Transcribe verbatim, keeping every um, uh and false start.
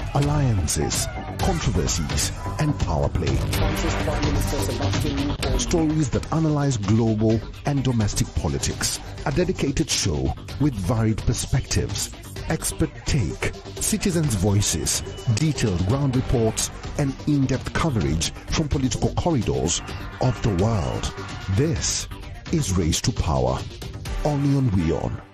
alliances, controversies, and power play. Stories that analyze global and domestic politics. A dedicated show with varied perspectives, expert take, citizens' voices, detailed ground reports, and in-depth coverage from political corridors of the world. This is Race to Power, only on WION.